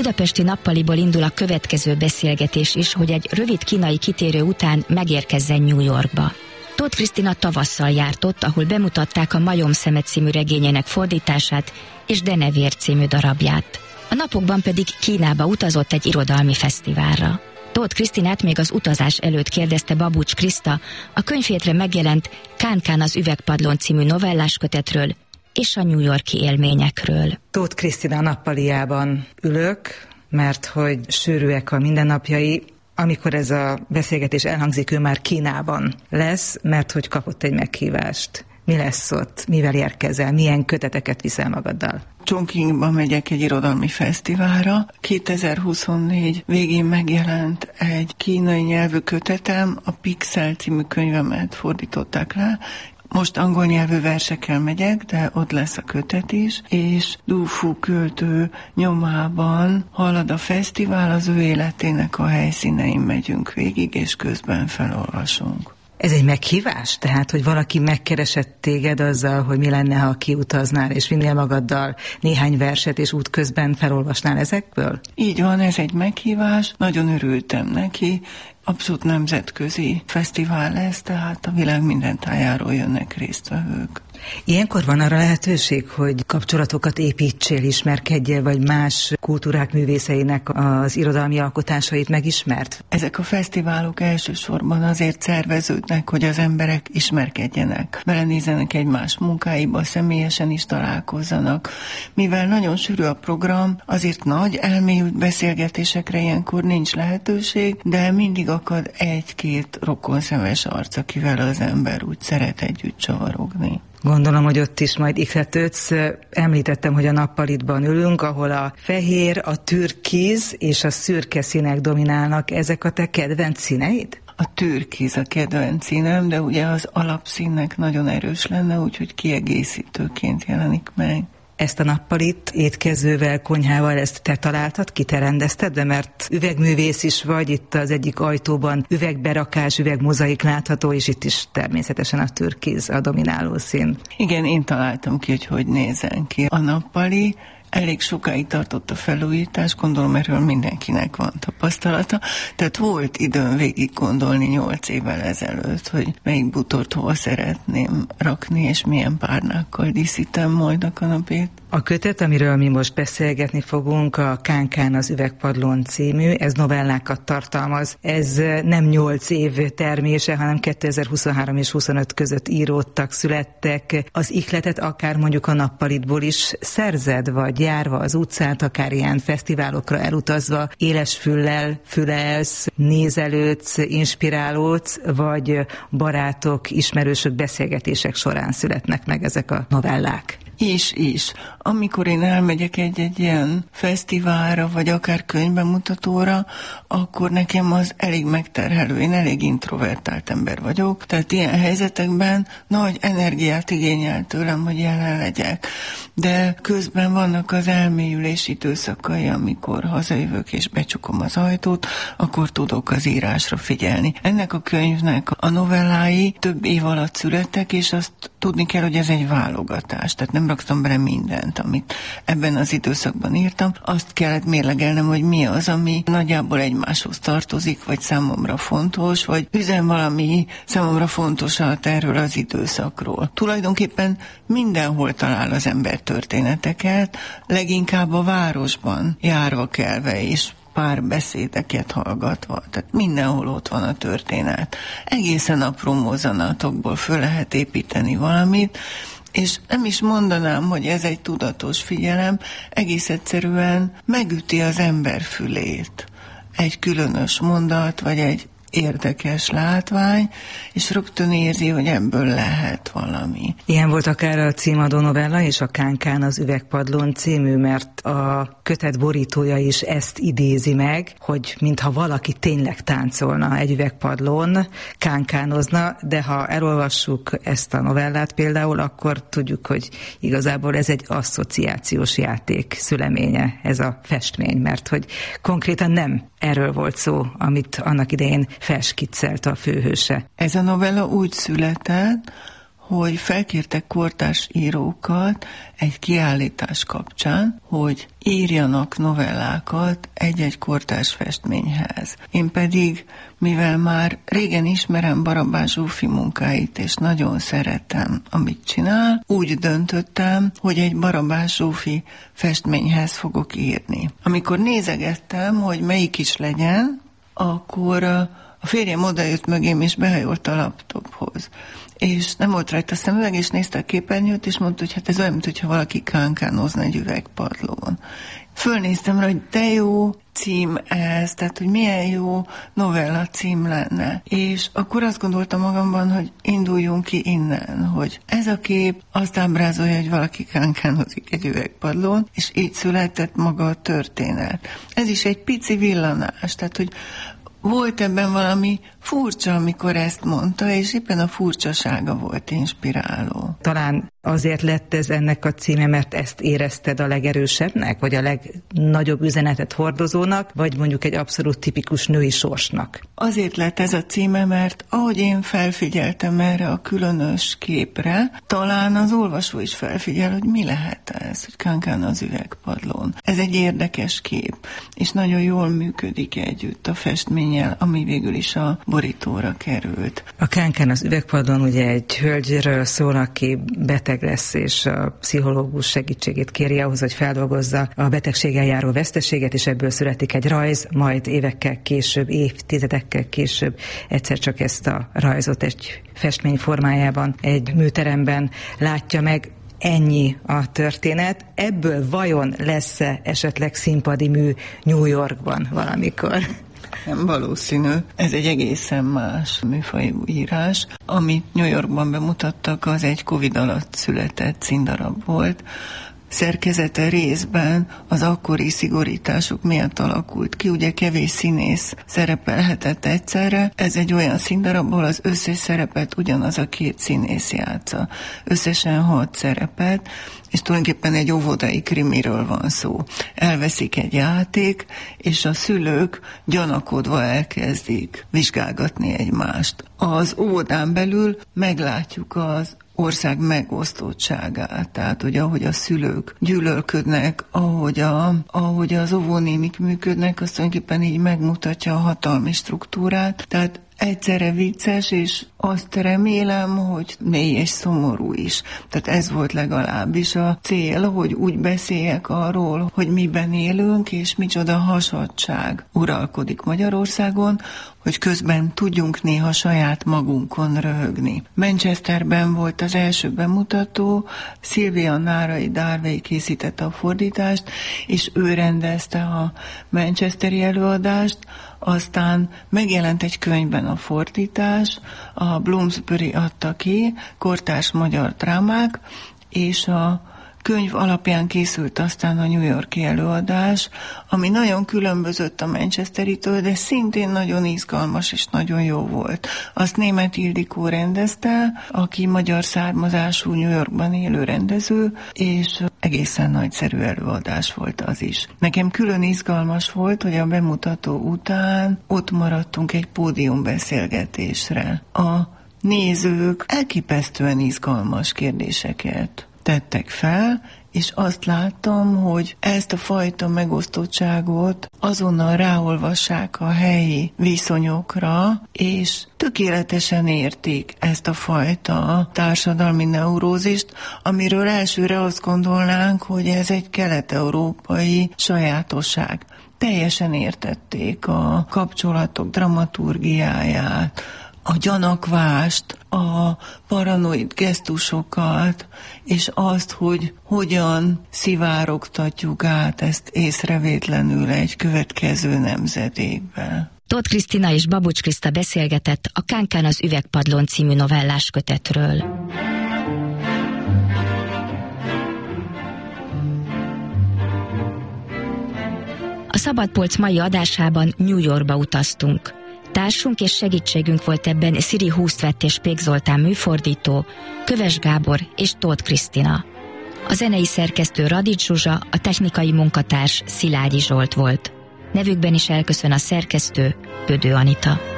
budapesti nappaliból indul a következő beszélgetés is, hogy egy rövid kínai kitérő után megérkezzen New Yorkba. Tóth Krisztina tavasszal járt ott, ahol bemutatták a Majom-szemet című regényének fordítását és Denevér című darabját. A napokban pedig Kínába utazott egy irodalmi fesztiválra. Tóth Krisztinát még az utazás előtt kérdezte Babúcs Kriszta a könyvhétre megjelent Kánkán az üvegpadlón című novellás kötetről és a New York-i élményekről. Tóth Krisztina nappaliában ülök, mert hogy sűrűek a mindennapjai. Amikor ez a beszélgetés elhangzik, ő már Kínában lesz, mert hogy kapott egy meghívást. Mi lesz ott? Mivel érkezel? Milyen köteteket viszel magaddal? Chongqingba megyek egy irodalmi fesztiválra. 2024 végén megjelent egy kínai nyelvű kötetem, a Pixel című könyvemet fordították le. Most angol nyelvű versekkel megyek, de ott lesz a kötet is, és Du Fu költő nyomában halad a fesztivál, az ő életének a helyszínein megyünk végig, és közben felolvasunk. Ez egy meghívás? Tehát, hogy valaki megkeresett téged azzal, hogy mi lenne, ha kiutaznál, és vinnél magaddal néhány verset, és útközben felolvasnál ezekből? Így van, ez egy meghívás, nagyon örültem neki. Abszolút nemzetközi fesztivál lesz, tehát a világ minden tájáról jönnek résztvevők. Ilyenkor van arra lehetőség, hogy kapcsolatokat építsél, ismerkedjél, vagy más kultúrák művészeinek az irodalmi alkotásait megismert? Ezek a fesztiválok elsősorban azért szerveződnek, hogy az emberek ismerkedjenek, belenézzenek egymás munkáiba, személyesen is találkozzanak. Mivel nagyon sűrű a program, azért nagy elmélyült beszélgetésekre ilyenkor nincs lehetőség, de mindig akad egy-két rokonszemes arc, akivel az ember úgy szeret együtt csavarogni. Gondolom, hogy ott is majd ikletődsz. Említettem, hogy a nappalitban ülünk, ahol a fehér, a türkiz és a szürke színek dominálnak. Ezek a te kedvenc színeid? A türkiz a kedvenc színem, de ugye az alapszínnek nagyon erős lenne, úgyhogy kiegészítőként jelenik meg. Ezt a nappalit étkezővel, konyhával, ezt te találtad ki, te rendezted be, mert üvegművész is vagy, itt az egyik ajtóban üvegberakás, üvegmozaik látható, és itt is természetesen a türkiz a domináló szín. Igen, én találtam ki, hogy nézzen ki a nappali. Elég sokáig tartott a felújítás, gondolom erről mindenkinek van tapasztalata, tehát volt időm végig gondolni 8 évvel ezelőtt, hogy melyik butort hova szeretném rakni, és milyen párnákkal díszítem majd a kanapét. A kötet, amiről mi most beszélgetni fogunk, a Kánkán az üvegpadlón című, ez novellákat tartalmaz. Ez nem 8 év termése, hanem 2023 és 25 között íródtak, születtek. Az ihletet akár mondjuk a nappalitból is szerzed, vagy járva az utcát, akár ilyen fesztiválokra elutazva, éles füllel fülelsz, nézelődsz, inspirálódsz, vagy barátok, ismerősök beszélgetések során születnek meg ezek a novellák? Is. Amikor én elmegyek egy ilyen fesztiválra, vagy akár könyvbemutatóra, akkor nekem az elég megterhelő. Én elég introvertált ember vagyok, tehát ilyen helyzetekben nagy energiát igényel tőlem, hogy jelen legyek. De közben vannak az elmélyülés időszakai, amikor hazajövök és becsukom az ajtót, akkor tudok az írásra figyelni. Ennek a könyvnek a novellái több év alatt születtek, és azt tudni kell, hogy ez egy válogatás, tehát nem raktam bele mindent, amit ebben az időszakban írtam. Azt kellett mérlegelnem, hogy mi az, ami nagyjából egymáshoz tartozik, vagy számomra fontos, vagy üzen valami számomra fontosat erről az időszakról. Tulajdonképpen mindenhol talál az ember történeteket, leginkább a városban járva kelve és pár beszédeket hallgatva, tehát mindenhol ott van a történet. Egészen apró mozzanatokból föl lehet építeni valamit, és nem is mondanám, hogy ez egy tudatos figyelem, egész egyszerűen megüti az ember fülét. Egy különös mondat, vagy egy érdekes látvány, és rögtön érzi, hogy ebből lehet valami. Ilyen volt akár a címadó novella és a Kánkán az üvegpadlón című, mert a kötet borítója is ezt idézi meg, hogy mintha valaki tényleg táncolna egy üvegpadlón, kánkánozna, de ha elolvassuk ezt a novellát például, akkor tudjuk, hogy igazából ez egy asszociációs játék szüleménye, ez a festmény, mert hogy konkrétan nem erről volt szó, amit annak idején felskiccelt a főhőse. Ez a novella úgy született, hogy felkértek kortárs írókat egy kiállítás kapcsán, hogy írjanak novellákat egy-egy kortárs festményhez. Én pedig, mivel már régen ismerem Barabás Zsófi munkáit, és nagyon szeretem, amit csinál, úgy döntöttem, hogy egy Barabás Zsófi festményhez fogok írni. Amikor nézegettem, hogy melyik is legyen, akkor a férjem odajött mögém, és behajolt a laptophoz. És nem volt rajta szemüveg, és nézte a képernyőt, és mondta, hogy hát ez olyan, mintha valaki kánkánozna egy üvegpadlón. Fölnéztem rá, hogy de jó cím ez, tehát hogy milyen jó novella cím lenne. És akkor azt gondoltam magamban, hogy induljunk ki innen, hogy ez a kép azt ábrázolja, hogy valaki kánkánozik egy üvegpadlón, és így született maga a történet. Ez is egy pici villanás, tehát hogy volt ebben valami furcsa, amikor ezt mondta, és éppen a furcsasága volt inspiráló. Talán azért lett ez ennek a címe, mert ezt érezted a legerősebbnek, vagy a legnagyobb üzenetet hordozónak, vagy mondjuk egy abszolút tipikus női sorsnak? Azért lett ez a címe, mert ahogy én felfigyeltem erre a különös képre, talán az olvasó is felfigyel, hogy mi lehet ez, hogy kánkán az üvegpadlón. Ez egy érdekes kép, és nagyon jól működik együtt a festménnyel, ami végül is a borítóra került. A kánkán az üvegpadlón ugye egy hölgyről szól, aki beteg lesz, és a pszichológus segítségét kéri ahhoz, hogy feldolgozza a betegséggel járó veszteséget, és ebből születik egy rajz, majd évekkel később, évtizedekkel később egyszer csak ezt a rajzot egy festmény formájában egy műteremben látja meg. Ennyi a történet. Ebből vajon lesz-e esetleg színpadi mű New Yorkban valamikor? Nem valószínű. Ez egy egészen más műfajú írás. Amit New Yorkban bemutattak, az egy Covid alatt született színdarab volt. Szerkezete részben az akkori szigorítások miatt alakult ki, ugye kevés színész szerepelhetett egyszerre. Ez egy olyan színdarab, ahol az összes szerepet ugyanaz a két színész játsza. Összesen 6 szerepet, és tulajdonképpen egy óvodai krimiről van szó. Elveszik egy játék, és a szülők gyanakodva elkezdik vizsgálgatni egymást. Az óvodán belül meglátjuk az ország megosztottságát, tehát hogy ahogy a szülők gyűlölködnek, ahogy az óvónénik működnek, azt tulajdonképpen így megmutatja a hatalmi struktúrát, tehát egyszerre vicces, és azt remélem, hogy mély és szomorú is. Tehát ez volt legalábbis a cél, hogy úgy beszéljek arról, hogy miben élünk, és micsoda hasadtság uralkodik Magyarországon, hogy közben tudjunk néha saját magunkon röhögni. Manchesterben volt az első bemutató, Szilvia Nárai Darvey készítette a fordítást, és ő rendezte a manchesteri előadást, aztán megjelent egy könyvben a fordítás, a Bloomsbury adta ki, kortárs magyar drámák, és a könyv alapján készült aztán a New York-i előadás, ami nagyon különbözött a manchesteritől, de szintén nagyon izgalmas és nagyon jó volt. Azt Németh Ildikó rendezte, aki magyar származású New Yorkban élő rendező, és egészen nagyszerű előadás volt az is. Nekem külön izgalmas volt, hogy a bemutató után ott maradtunk egy pódiumbeszélgetésre. A nézők elképesztően izgalmas kérdéseket tettek fel, és azt láttam, hogy ezt a fajta megosztottságot azonnal ráolvassák a helyi viszonyokra, és tökéletesen értik ezt a fajta társadalmi neurózist, amiről elsőre azt gondolnánk, hogy ez egy kelet-európai sajátosság. Teljesen értették a kapcsolatok dramaturgiáját, a gyanakvást, a paranoid gesztusokat, és azt, hogy hogyan szivárogtatjuk át ezt észrevétlenül egy következő nemzedékbe. Tóth Krisztina és Babóc Kriszta beszélgetett a Kánkán az üvegpadlón című novellás kötetről. A Szabadpolc mai adásában New Yorkba utaztunk. Társunk és segítségünk volt ebben Sziri Húsztvett és Pék Zoltán műfordító, Köves Gábor és Tóth Krisztina. A zenei szerkesztő Radics Zsuzsa, a technikai munkatárs Szilágyi Zsolt volt. Nevükben is elköszön a szerkesztő, Bödő Anita.